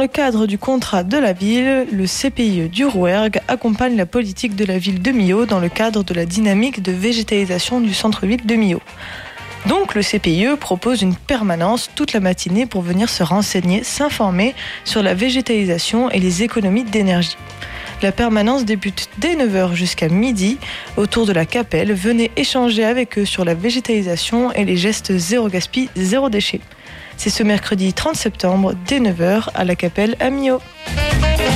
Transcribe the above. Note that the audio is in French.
le cadre du contrat de la ville, le CPIE du Rouergue accompagne la politique de la ville de Millau dans le cadre de la dynamique de végétalisation du centre-ville de Millau. Donc le CPIE propose une permanence toute la matinée pour venir se renseigner, s'informer sur la végétalisation et les économies d'énergie. La permanence débute dès 9h jusqu'à midi autour de la Capelle. Venez échanger avec eux sur la végétalisation et les gestes zéro gaspille, zéro déchet. C'est ce mercredi 30 septembre dès 9h à la Capelle à Millau.